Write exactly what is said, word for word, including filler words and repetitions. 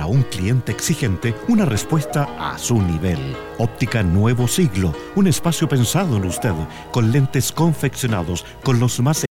un cliente exigente una respuesta a su nivel. Óptica Nuevo Siglo, un espacio pensado en usted, con lentes confeccionados con los más